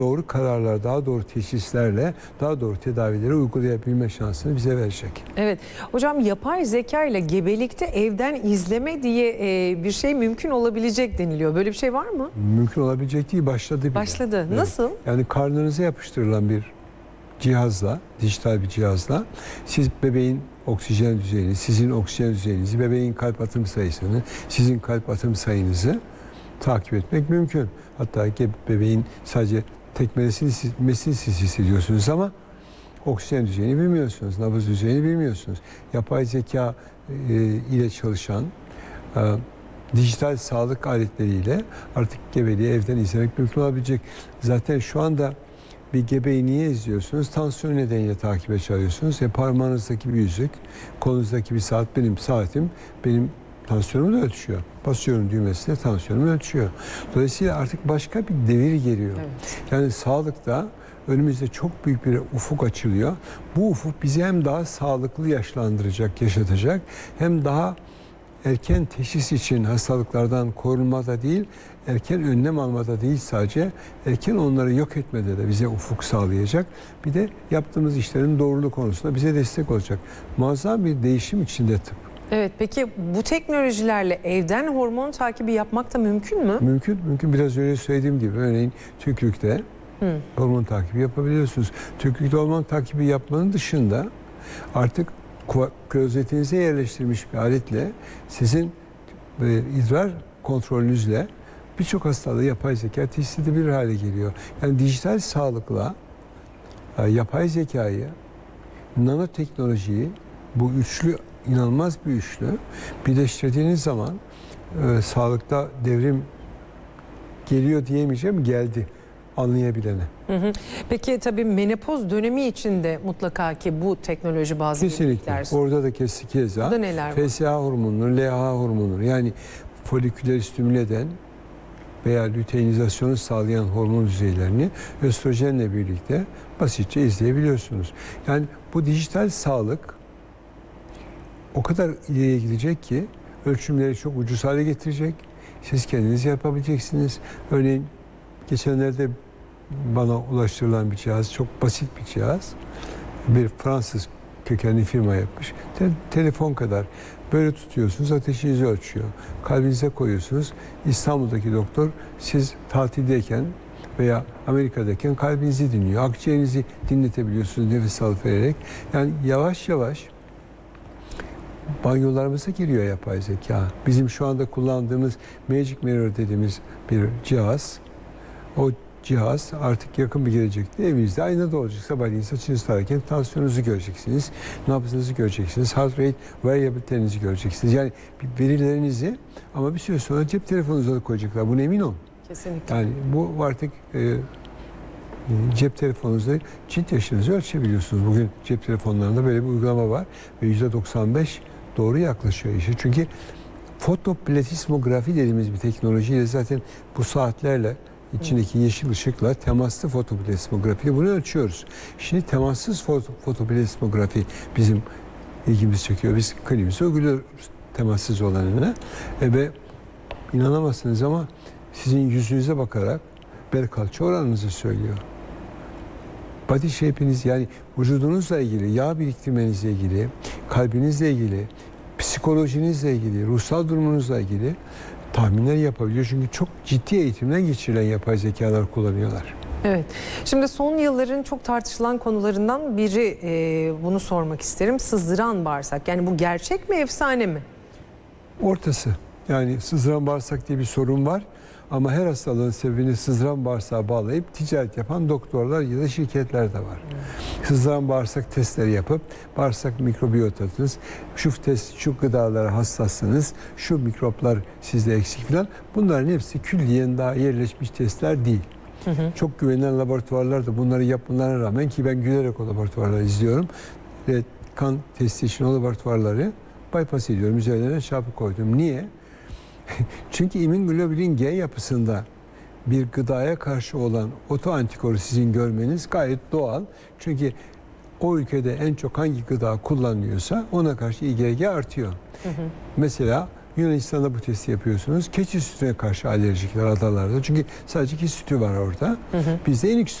doğru kararlar, daha doğru teşhislerle daha doğru tedavileri uygulayabilme şansını bize verecek. Evet. Hocam yapay zeka ile gebelikte evden izleme diye bir şey mümkün olabilecek deniliyor. Böyle bir şey var mı? Mümkün olabilecek değil, başladı bile. Başladı. Evet. Nasıl? Yani karnınıza yapıştırılan bir cihazla, dijital bir cihazla siz bebeğin oksijen düzeyini, sizin oksijen düzeyinizi, bebeğin kalp atım sayısını, sizin kalp atım sayınızı takip etmek mümkün. Hatta bebeğin sadece tekmesini siz hissediyorsunuz ama oksijen düzeyini bilmiyorsunuz, nabız düzeyini bilmiyorsunuz. Yapay zeka ile çalışan dijital sağlık aletleriyle artık gebeliği evden izlemek mümkün olabilecek. Zaten şu anda bir gebeyi niye izliyorsunuz? Tansiyon nedeniyle takibe çalışıyorsunuz. Parmağınızdaki bir yüzük, kolunuzdaki bir saat, benim saatim, benim tansiyonumu da ölçüyor. Basıyorum düğmesine, tansiyonumu ölçüyor. Dolayısıyla artık başka bir devir geliyor. Evet. Yani sağlıkta önümüzde çok büyük bir ufuk açılıyor. Bu ufuk bizi hem daha sağlıklı yaşlandıracak, yaşatacak, hem daha erken teşhis için hastalıklardan korunmada değil, erken önlem almada değil, sadece erken onları yok etmede de bize ufuk sağlayacak. Bir de yaptığımız işlerin doğruluğu konusunda bize destek olacak. Muazzam bir değişim içinde tıp. Evet, peki bu teknolojilerle evden hormon takibi yapmak da mümkün mü? Mümkün. Biraz önce söylediğim gibi örneğin tükürükte hormon takibi yapabiliyorsunuz. Tükürükte hormon takibi yapmanın dışında artık klozetinize yerleştirilmiş bir aletle sizin idrar kontrolünüzle birçok hastalığı yapay zeka teşhis edebilir hale geliyor. Yani dijital sağlıkla yapay zekayı, nanoteknolojiyi, bu üçlü, inanılmaz bir üçlü birleştirdiğiniz zaman sağlıkta devrim geliyor diyemeyeceğim, geldi anlayabilene. Peki tabii menopoz dönemi için de mutlaka ki bu teknoloji bazı kesinlikle. yenilikler. Orada da keza FSH hormonları, LH hormonları, yani foliküleri stimüle eden veya lüteinizasyonu sağlayan hormon düzeylerini östrojenle birlikte basitçe izleyebiliyorsunuz. Yani bu dijital sağlık o kadar ileriye gidecek ki ölçümleri çok ucuz hale getirecek. Siz kendiniz yapabileceksiniz. Örneğin geçenlerde bana ulaştırılan bir cihaz, çok basit bir cihaz. Bir Fransız kökenli firma yapmış. Telefon kadar. Böyle tutuyorsunuz, ateşinizi ölçüyor. Kalbinize koyuyorsunuz. İstanbul'daki doktor siz tatildeyken veya Amerika'dayken kalbinizi dinliyor. Akciğerinizi dinletebiliyorsunuz nefes alıp vererek. Yani yavaş yavaş banyolarımıza giriyor yapay zeka. Bizim şu anda kullandığımız Magic Mirror dediğimiz bir cihaz. O cihaz artık yakın bir gelecekte evinizde aynada olacak. Sabahleyin saçınızı tararken tansiyonunuzu göreceksiniz, nabzınızı göreceksiniz, heart rate variability'nizi göreceksiniz. Yani verilerinizi, ama bir süre sonra cep telefonunuza da koyacaklar. Buna emin olun. Kesinlikle. Yani bu artık cep telefonunuzda cilt yaşınızı ölçebiliyorsunuz. Bugün cep telefonlarında böyle bir uygulama var ve %95 doğru yaklaşıyor işe. Çünkü fotoplatismografi dediğimiz bir teknolojiyle zaten bu saatlerle içindeki yeşil ışıkla temaslı fotoplatismografi bunu ölçüyoruz. Şimdi temassız fotoplatismografi bizim ilgimizi çekiyor. Biz kliniğimizi uyguluyoruz temassız olanına ve inanamazsınız ama sizin yüzünüze bakarak bel kalça oranınızı söylüyor. Body shape'iniz, yani vücudunuzla ilgili, yağ biriktirmenizle ilgili, kalbinizle ilgili, psikolojinizle ilgili, ruhsal durumunuzla ilgili tahminler yapabiliyor. Çünkü çok ciddi eğitimden geçirilen yapay zekalar kullanıyorlar. Evet. Şimdi son yılların çok tartışılan konularından biri, bunu sormak isterim. Sızdıran bağırsak. Yani bu gerçek mi, efsane mi? Ortası. Yani sızdıran bağırsak diye bir sorun var. Ama her hastalığın sebebini sızdıran bağırsağa bağlayıp ticaret yapan doktorlar ya da şirketler de var. Sızdıran bağırsak testleri yapıp bağırsak mikrobiyotanız, şu gıdalara hassassınız, şu mikroplar sizde eksik falan. Bunların hepsi külliyen daha yerleşmiş testler değil. Çok güvenilen laboratuvarlar da bunları yapmalarına rağmen, ki ben gülerek o laboratuvarları izliyorum ve kan testi için o laboratuvarları bypass ediyorum. Üzerlerine çarpı koydum. Niye? Çünkü immunoglobulin G yapısında bir gıdaya karşı olan otoantikoru sizin görmeniz gayet doğal. Çünkü o ülkede en çok hangi gıda kullanılıyorsa ona karşı IgG artıyor. Mesela Yunanistan'da bu testi yapıyorsunuz. Keçi sütüne karşı alerjikler adalarda. Çünkü sadece keçi sütü var orada. Bizde inek